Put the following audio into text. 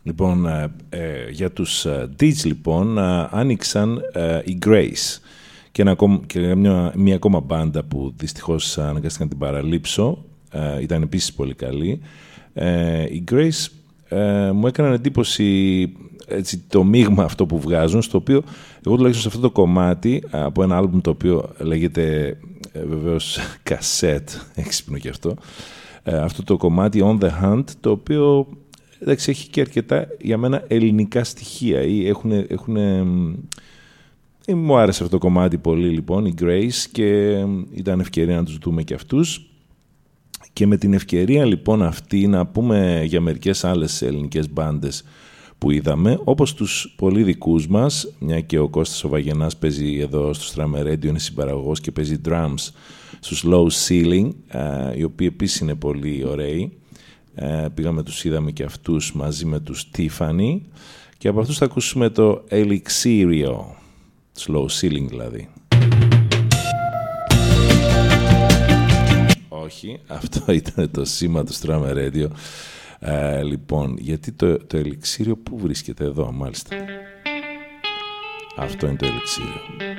Λοιπόν, για τους Deeds λοιπόν άνοιξαν η Grace και μια ακόμα μπάντα που δυστυχώς αναγκάστηκαν να την παραλείψω, ήταν επίσης πολύ καλή. Η Grace μου έκανε εντύπωση έτσι, το μείγμα αυτό που βγάζουν, στο οποίο εγώ τουλάχιστον σε αυτό το κομμάτι από ένα άλμπουμ το οποίο λέγεται βεβαίως Cassette, έξυπνο και αυτό το κομμάτι On The Hunt, το οποίο εντάξει, έχει και αρκετά για μένα ελληνικά στοιχεία ή μου άρεσε αυτό το κομμάτι πολύ λοιπόν, η Grace, και ήταν ευκαιρία να τους δούμε και αυτούς. Και με την ευκαιρία λοιπόν αυτή να πούμε για μερικές άλλες ελληνικές μπάντες που είδαμε, όπως τους πολύ δικούς μας, μια και ο Κώστας ο Βαγενάς παίζει εδώ στο Strammer Radio, είναι συμπαραγωγός και παίζει drums στους Low Ceiling, οι οποίοι επίσης είναι πολύ ωραίοι. Πήγαμε, τους είδαμε και αυτούς μαζί με τους Tiffany, και από αυτούς θα ακούσουμε το Elixirio, Slow Ceiling δηλαδή. Όχι, αυτό ήταν το σήμα του Strammer Radio. Λοιπόν, γιατί το Elixirio που βρίσκεται εδώ, μάλιστα. Αυτό είναι το Elixirio.